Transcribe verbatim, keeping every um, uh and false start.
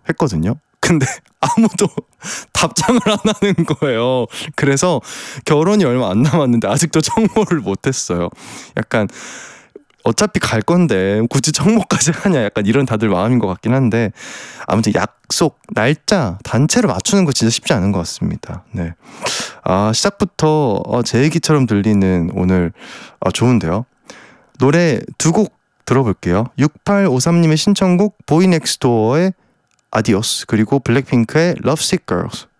했거든요. 근데 아무도 답장을 안 하는 거예요. 그래서 결혼이 얼마 안 남았는데 아직도 청모를 못했어요. 약간 어차피 갈 건데 굳이 청모까지 하냐, 약간 이런 다들 마음인 것 같긴 한데, 아무튼 약속 날짜 단체로 맞추는 거 진짜 쉽지 않은 것 같습니다. 네. 아, 시작부터 어, 제 얘기처럼 들리는 오늘 어, 좋은데요. 노래 두 곡 들어볼게요. 육팔오삼님의 신청곡 보이넥스도어의 아디오스, 그리고 블랙핑크의 Lovesick Girls.